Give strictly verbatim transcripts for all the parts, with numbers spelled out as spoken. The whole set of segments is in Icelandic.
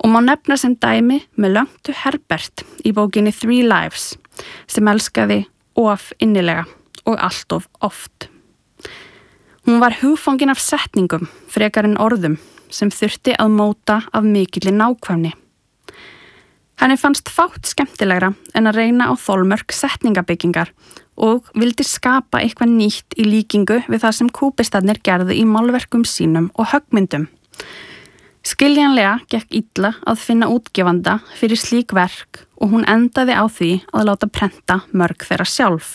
Og má nefna sem dæmi með Löntu Herbert í bókinni Three Lives sem elskaði of innilega og allt of oft. Hún var hugfangin af setningum frekar en orðum sem þurfti að móta af mikilli nákvæmni. Henni fannst fátt skemmtilegra en að reyna á þolmörk setningabyggingar og vildi skapa eitthvað nýtt í líkingu við það sem kúbistarnir gerðu í málverkum sínum og höggmyndum. Skiljanlega gekk illa að finna útgefanda fyrir slík verk og hún endaði á því að láta prenta mörg þeirra sjálf.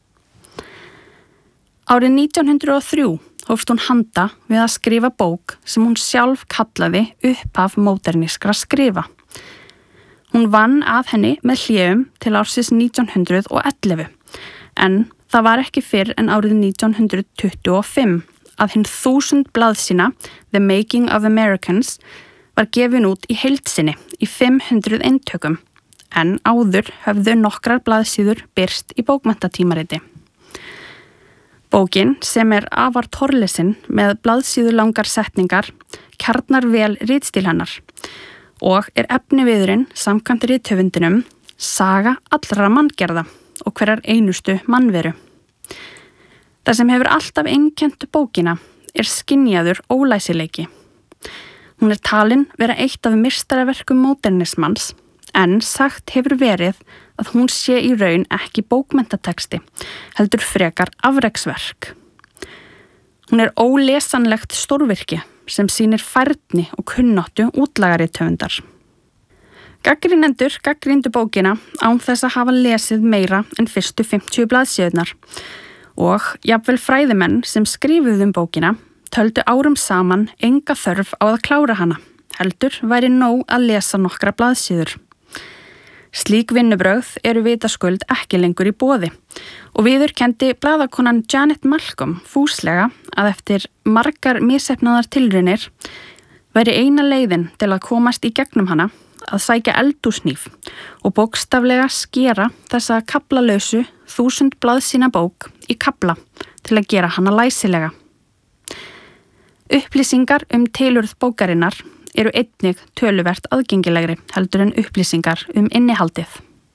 Árið nítján hundruð og þrjú hófst hún handa við að skrifa bók sem hún sjálf kallaði upphaf módernískra skrifa. Hún vann að henni með hléum til ársins nítján hundruð og ellefu, en það var ekki fyrr en árið nítján hundruð tuttugu og fimm að hinn þúsund blaðsína The Making of Americans var gefin út í heild sinni í fimm hundruð eintökum, en áður höfðu nokkrar blaðsíður birst í bókmenntatímariti. Bókin, sem er afar torlesin með blaðsíðu langar setningar, kjarnar vel ritstíl hennar og er efniviðurinn samkvæmt rithöfundinum saga allra manngerða og hverjar einustu mannveru. Það sem hefur alltaf einkennt bókina er skynjaður ólæsileiki. Hún er talin vera eitt af meistaraverkum módernismans, en sagt hefur verið að hún sé í raun ekki bókmenntateksti, heldur frekar afreksverk. Hún er ólesanlegt stórvirki sem sýnir færni og kunnáttu útlagarithöfundar. Gagnrýnendur gagnrýndu bókina án þess að hafa lesið meira en fyrstu fimmtíu blaðsíðurnar og jafnvel fræðimenn sem skrifuðu um bókina töldu árum saman enga þörf á að klára hana, heldur væri nóg að lesa nokkra blaðsíður. Slík vinnubrögð eru vitaskuld ekki lengur í boði og viðurkenndi blaðakonan Janet Malcolm fúslega að eftir margar misheppnaðar tilraunir væri eina leiðin til að komast í gegnum hana að sækja eldhúshníf og bókstaflega skera þessa kaflalausu þúsund blaðsína bók í kafla til að gera hana læsilega. Upplýsingar um tilurð bókarinnar eru einnig töluvert aðgengilegri heldur en upplýsingar um innihaldið.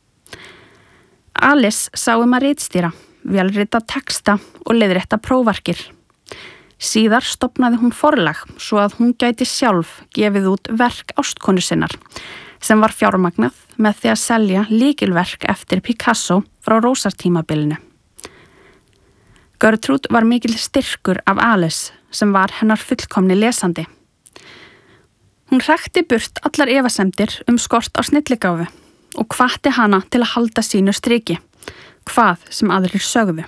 Alice sá um að ritstýra, vélrita texta og leiðrétta prófarkir. Síðar stofnaði hún forlag svo að hún gæti sjálf gefið út verk ástkonu sinnar sem var fjármagnað með því að selja lykilverk eftir Picasso frá rósartímabilinu. Gertrude var mikil styrkur af Alice sem var hennar fullkomni lesandi. Hún hrækti burt allar efasemdir um skort á snilligáfu og hvatti hana til að halda sínu striki, hvað sem aðrir sögðu.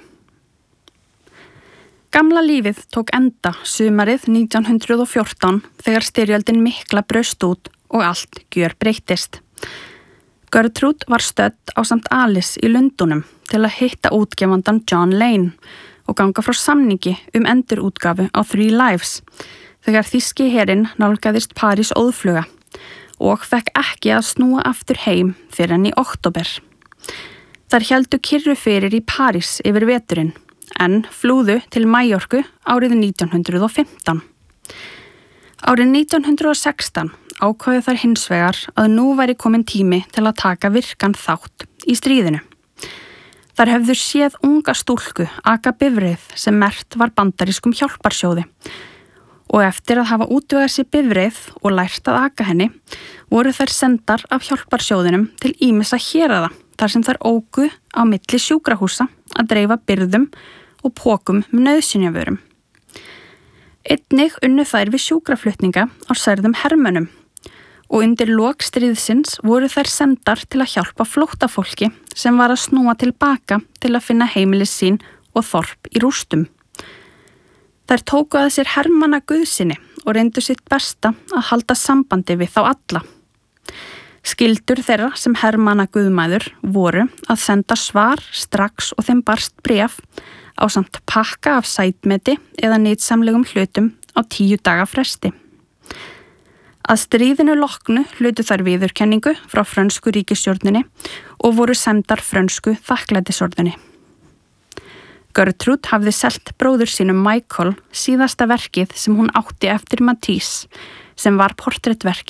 Gamla lífið tók enda sumarið nítján hundruð og fjórtán þegar styrjöldin mikla braust út og allt gjörbreyttist. Gertrude var stödd ásamt Alice í Lundúnum til að hitta útgefandan John Lane og ganga frá samningi um endurútgáfu á Three Lives þegar þýski herinn nálgaðist París óðfluga og fekk ekki að snúa aftur heim fyrr en í október. Þær héldu kyrru fyrir í París yfir veturinn en flúðu til Majorku árið nítján hundruð og fimmtán. Árið nítján hundruð og sextán ákváðu þær hins vegar að nú væri komin tími til að taka virkan þátt í stríðinu. Þær höfðu séð unga stúlku aka bifreið sem merkt var bandarískum hjálparsjóði og eftir að hafa útvegað sér bifreið og lært að aka henni voru þær sendar af hjálparsjóðinum til ýmissa héraða þar sem þær óku á milli sjúkrahúsa að dreifa byrðum og pókum með nauðsynjavörum. Einnig unnu þær við sjúkraflutninga á særðum hermönnum og undir lok stríðsins voru þær sendar til að hjálpa flóttafólki sem var að snúa tilbaka til að finna heimilis sín og þorp í rústum. Þær tóku að sér hermanna guðsinni og reyndu sitt besta að halda sambandi við þá alla. Skyldur þeirra sem hermanna guðmæður voru að senda svar strax og þeim barst bréf ásamt pakka af sætmeti eða nytsamlegum hlutum á tíu daga fresti. Að stríðinu loknu hlutu þær viðurkenningu frá frönsku ríkisstjórninni og voru sendar frönsku þakklætisorðunni. Gertrude hafði selt bróður sínum Michael síðasta verkið sem hún átti eftir Matisse, sem var portrettverk